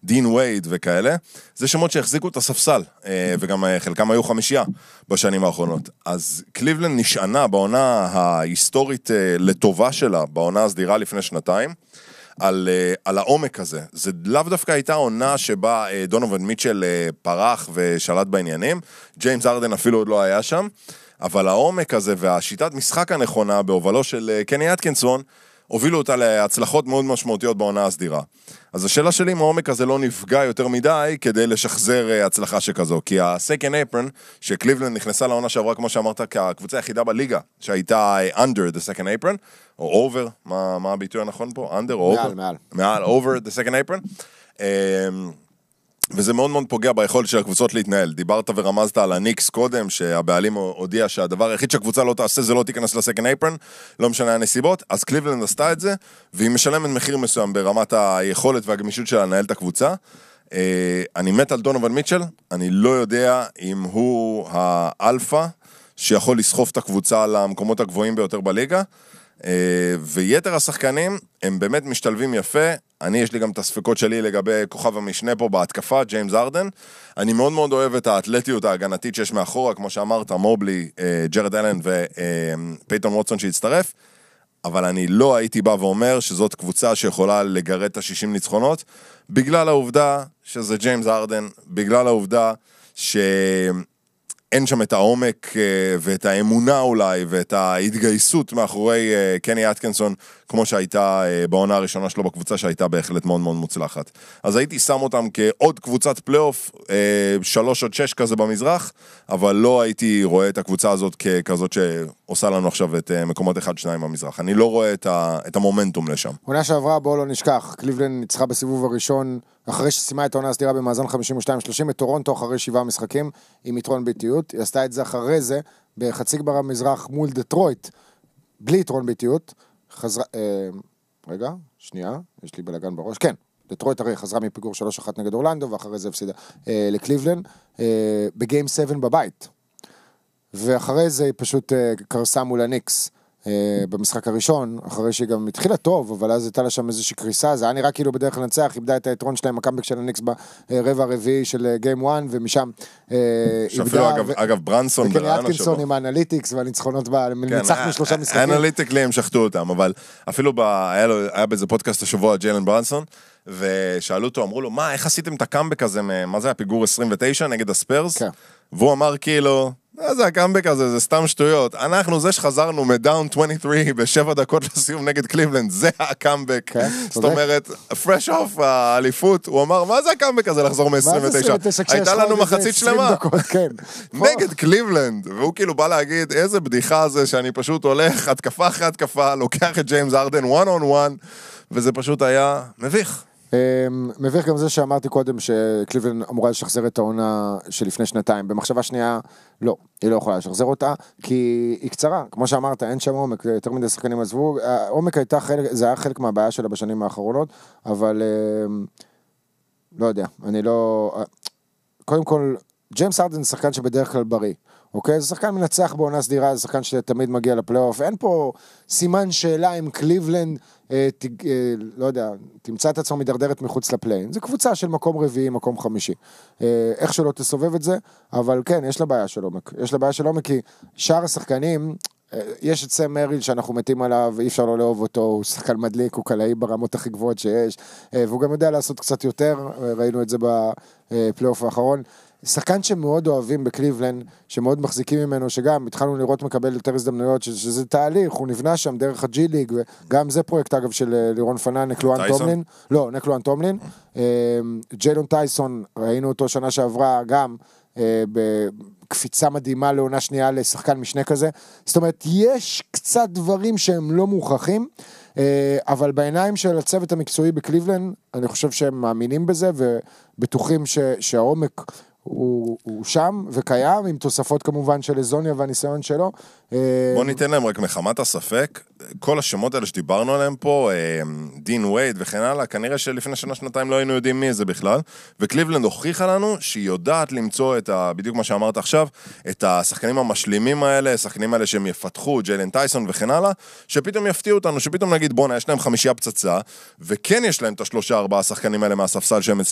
דין וייד וכאלה, זה שמות שהחזיקו את הספסל, וגם חלקם היו חמישייה בשנים האחרונות. אז קליבלנד נשענה בעונה ההיסטורית לטובה שלה, בעונה הסדירה לפני שנתיים, על העומק הזה. זה לאו דווקא הייתה עונה שבה דונובין מיטשל פרח ושלט בעניינים, ג'יימס ארדן אפילו עוד לא היה שם, אבל העומק הזה והשיטת משחק הנכונה בהובלו של קני אטקינסון, הובילו אותה להצלחות מאוד משמעותיות בעונה הסדירה. אז השאלה שלי אם העומק הזה לא נפגע יותר מדי כדי לשחזר הצלחה שכזו, כי ה-second apron שקליבלנד נכנסה לעונה שעברה, כמו שאמרת, כקבוצה היחידה בליגה, שהייתה under the second apron, או over, מה הביטוי הנכון פה? under או over? מעל, over the second apron. וזה מאוד מאוד פוגע ביכולת של הקבוצות להתנהל. דיברת ורמזת על הניקס קודם, שהבעלים הודיע שהדבר היחיד שהקבוצה לא תעשה זה לא תיכנס לסקנד אייפרן, לא משנה הנסיבות, אז קליבלנד עשתה את זה, והיא משלמת מחיר מסוים ברמת היכולת והגמישות שלה לנהל את הקבוצה. אני מת על דונובין מיטשל, אני לא יודע אם הוא האלפא שיכול לסחוף את הקבוצה למקומות הגבוהים ביותר בליגה, ויתר השחקנים הם באמת משתלבים יפה. יש לי גם את הספקות שלי לגבי כוכב המשנה פה בהתקפה, ג'יימס ארדן. אני מאוד מאוד אוהב את האתלטיות ההגנתית שיש מאחורה, כמו שאמרת, מובלי, ג'רד אלן ופייטון ווטסון שהצטרף, אבל אני לא הייתי בא ואומר שזאת קבוצה שיכולה לגרד את ה-60 ניצחונות, בגלל העובדה שזה ג'יימס ארדן, בגלל העובדה אין שם את העומק ואת האמונה אולי, ואת ההתגייסות מאחורי קני אטקינסון, כמו שהייתה בעונה הראשונה שלו בקבוצה, שהייתה בהחלט מאוד מאוד מוצלחת. אז הייתי שם אותם כעוד קבוצת פלייאוף, 3 עד 6 כזה במזרח, אבל לא הייתי רואה את הקבוצה הזאת ככזאת שעושה לנו עכשיו את מקומות 1-2 במזרח. אני לא רואה את המומנטום לשם. עונה שעברה, בואו לא נשכח, קליבלנד ניצחה בסיבוב הראשון, אחרי שסיימה את העונה הסדירה במאזן 52-30, את טורונטו אחרי 7 משחקים, עם יתרון ביתיות. היא עשתה את זה אחרי זה, בחצי גמר המזרח מול דטרויט, בלי יתרון ביתיות. רגע, שנייה, יש לי בלגן בראש. כן, דטרויט הרי חזרה מפיגור 3-1 נגד אורלנדו, ואחרי זה הפסידה לקליבלנד, בגיים 7 בבית. ואחרי זה היא פשוט קרסה מול הניקס, במשחק הראשון, אחרי שהיא גם התחילה טוב, אבל אז הייתה לה שם איזושהי קריסה, זה היה נראה כאילו בדרך לנצח, איבדה את היתרון שלהם, הקאמבק של הניקס ברבע הרביעי של גיים 1, ומשם שאפילו אגב ברנסון וקני אטקינסון עם האנליטיקס והניצחונות ניצחנו 3 משחקים. האנליטיקלי הם שחטו אותם, אבל אפילו היה באיזה פודקאסט השבוע ג'יילן ברנסון, ושאלו אותו, אמרו לו, איך עשיתם את הקאמבק הזה, מה זה הפיגור 29 נגד הספרס? והוא אמר כאילו, זה הקאמבק הזה, זה סתם שטויות. אנחנו זה שחזרנו מדאון 23 ב7 דקות לסיום נגד קליבלנד, זה הקאמבק. זאת אומרת, פרש אוף האליפות, הוא אמר, מה זה הקאמבק הזה לחזור מ-29? הייתה לנו מחצית שלמה. נגד קליבלנד. והוא כאילו בא להגיד, איזה בדיחה זה שאני פשוט הולך, התקפה אחרי התקפה, לוקח את ג'יימס ארדן, one on one, וזה פשוט היה מביך. מביך גם זה שאמרתי קודם שקליבלנד אמורה לשחזר את העונה שלפני שנתיים. במחשבה שנייה, לא, היא לא יכולה לשחזר אותה, כי היא קצרה. כמו שאמרת, אין שם עומק, יותר מדי שחקנים עזבו. העומק הייתה חלק, זה היה חלק מהבעיה שלה בשנים האחרונות, אבל לא יודע, אני לא... קודם כל, ג'יימס ארדן זה שחקן שבדרך כלל בריא. אוקיי? זה שחקן מנצח בעונה סדירה, זה שחקן שתמיד מגיע לפלייאוף. אין פה סימן שאלה אם קליבלנד, לא יודע, תמצא את עצמו מדרדרת מחוץ לפליין. זה קבוצה של מקום רביעי, מקום חמישי. איך שלא תסובב את זה, אבל כן, יש לה בעיה של עומק. יש לה בעיה של עומק כי שאר השחקנים, יש את סם מריל שאנחנו מתים עליו, ואי אפשר לא לאהוב אותו, הוא שחקן מדליק, הוא קלעי ברמות הכי גבוהות שיש, והוא גם יודע לעשות קצת יותר, ראינו את זה בפלייאוף האחרון. שחקן שמאוד אוהבים בקליבלנד, שמאוד מחזיקים ממנו, שגם התחלנו לראות מקבל יותר הזדמנויות, שזה תהליך, הוא נבנה שם דרך הג'י ליג, וגם זה פרויקט אגב של לירון פנן, נקלואן טומלין, לא, נקלואן טומלין, ג'יילון טייסון, ראינו אותו שנה שעברה גם, בקפיצה מדהימה לעונה שנייה לשחקן משנה כזה, זאת אומרת, יש קצת דברים שהם לא מוכרחים, אבל בעיניים של הצוות המקצועי בקליבלנד, אני חושב שהם מאמינים בזה, ובטוחים שהעומק הוא שם וקיים, עם תוספות כמובן של איזוניה והניסיון שלו. בוא ניתן להם רק מחמת הספק, כל השמות האלה שדיברנו עליהם פה, דין וייד וכן הלאה, כנראה שלפני שנה-שנתיים לא היינו יודעים מי זה בכלל, וקליבלנד הוכיחה לנו שהיא יודעת למצוא בדיוק מה שאמרת עכשיו, את השחקנים המשלימים האלה, השחקנים האלה שהם יפתחו, ג'יילן טייסון וכן הלאה, שפתאום יפתיעו אותנו, שפתאום נגיד בונה, יש להם 5 פצצה, וכן יש להם את 3-4 השחקנים האלה מהספסל שהם